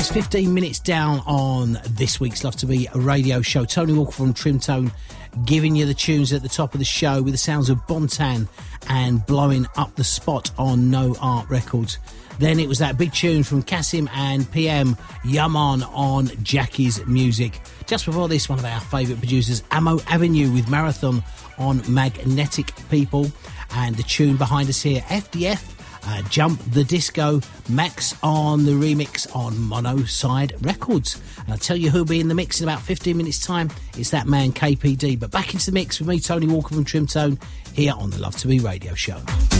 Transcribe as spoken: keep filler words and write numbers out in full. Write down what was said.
Yes, fifteen minutes down on this week's Love to Be a radio show. Tony Walker from Trimtone giving you the tunes at the top of the show with the sounds of Bontan and Blowing Up the Spot on No Art Records. Then it was that big tune from Kasim and P M, Yaman on Jackie's Music. Just before this, one of our favourite producers, Ammo Avenue with Marathon on Magnetic People. And the tune behind us here, F D F, uh, Jump the Disco, Max on the remix on Mono Side Records. And I'll tell you who'll be in the mix in about fifteen minutes' time. It's that man K P D. But back into the mix with me, Tony Walker from Trimtone, here on the Love to Be radio show.